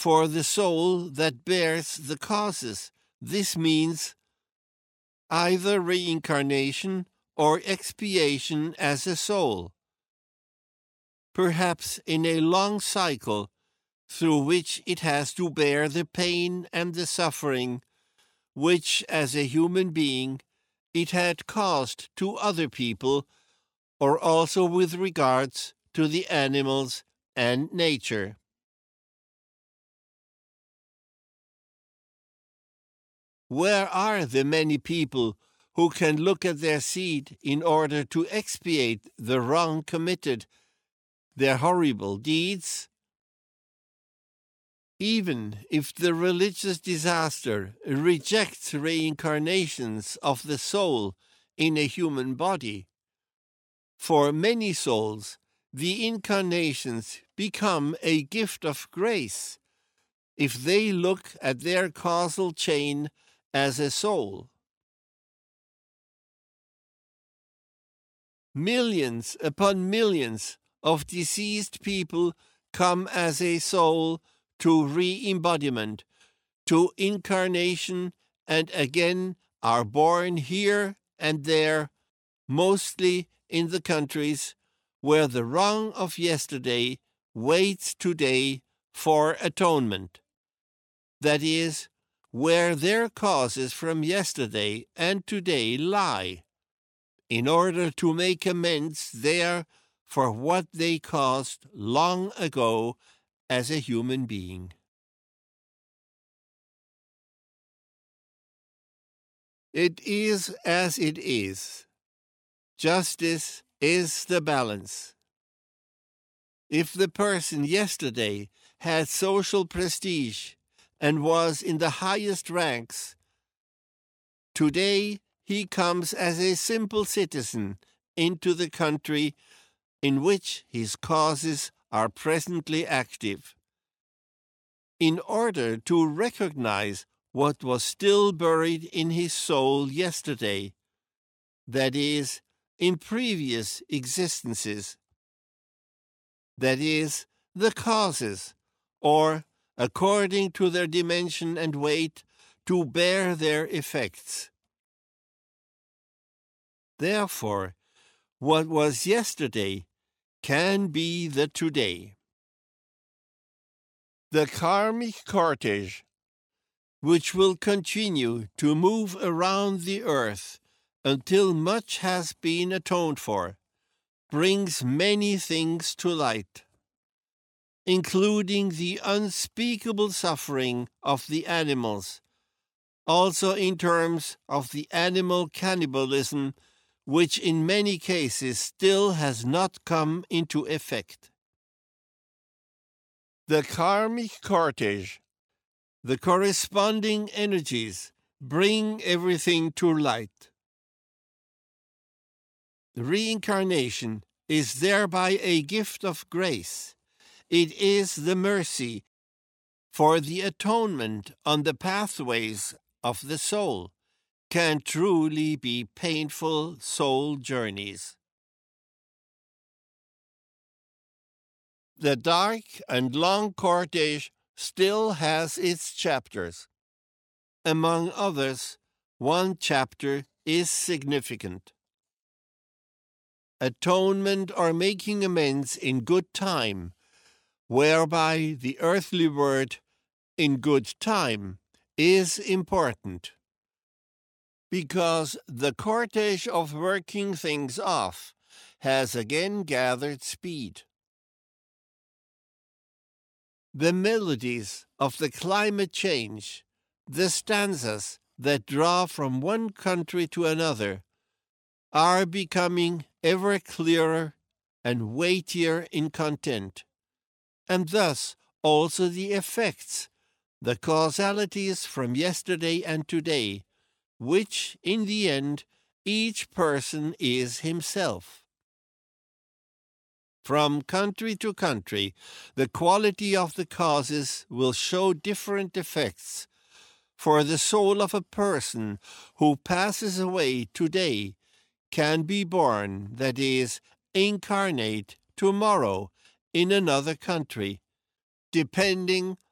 for the soul that bears the causes. This means either reincarnation or expiation as a soul, perhaps in a long cycle through which it has to bear the pain and the suffering which, as a human being, it had caused to other people, or also with regards to the animals and nature. Where are the many people who can look at their seed in order to expiate the wrong committed, their horrible deeds? Even if the religious disaster rejects reincarnations of the soul in a human body, for many souls, the incarnations become a gift of grace if they look at their causal chain as a soul. Millions upon millions of deceased people come as a soul to re-embodiment, to incarnation, and again are born here and there, mostly in the countries where the wrong of yesterday waits today for atonement. That is, where their causes from yesterday and today lie, in order to make amends there for what they caused long ago as a human being. It is as it is. Justice is the balance. If the person yesterday had social prestige and was in the highest ranks, today he comes as a simple citizen into the country in which his causes are presently active. In order to recognize what was still buried in his soul yesterday, that is, in previous existences, that is, the causes, or, according to their dimension and weight, to bear their effects. Therefore, what was yesterday can be the today. The karmic cortege, which will continue to move around the earth until much has been atoned for, brings many things to light, including the unspeakable suffering of the animals, also in terms of the animal cannibalism, which in many cases still has not come into effect. The karmic cortege, the corresponding energies, bring everything to light. The reincarnation is thereby a gift of grace. It is the mercy for the atonement on the pathways of the soul, can truly be painful soul journeys. The dark and long cortege still has its chapters. Among others, one chapter is significant. Atonement or making amends in good time, whereby the earthly word in good time is important, because the cortege of working things off has again gathered speed. The melodies of the climate change, the stanzas that draw from one country to another, are becoming ever clearer and weightier in content, and thus also the effects, the causalities from yesterday and today, which, in the end, each person is himself. From country to country, the quality of the causes will show different effects. For the soul of a person who passes away today can be born, that is, incarnate tomorrow in another country, depending